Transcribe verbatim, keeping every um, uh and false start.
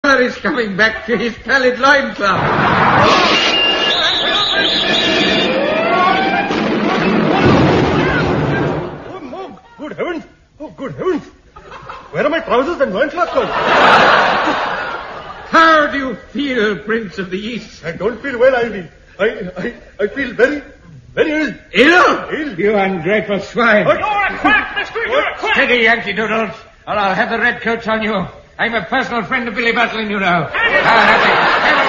is coming back to his pallid loincloth. Oh, no. Good heavens. Oh, good heavens. Where are my trousers and loincloth gone? How do you feel, Prince of the East? I don't feel well, Ivy. I, I, I feel very, very ill. Ill? Ill? You ungrateful swine. What? You're a quack, mister. You're a quack. Steady, Yankee Doodles, or I'll have the red coats on you. I'm a personal friend of Billy Butlin, you know. I'll have it.